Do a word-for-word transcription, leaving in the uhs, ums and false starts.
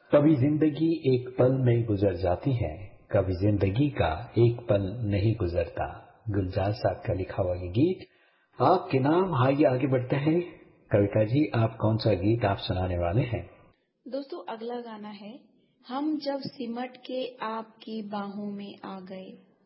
कभी जिंदगी एक पल में गुजर जाती है, कभी जिंदगी का एक पल नहीं गुजरता। गुलजार साहब का लिखा हुआ ये गीत आपके नाम। आइए आगे बढ़ते हैं। कविता जी, आप कौन सा गीत आप सुनाने वाले हैं? दोस्तों, अगला गाना है हम जब सिमट के आपकी बाहों में आ गए।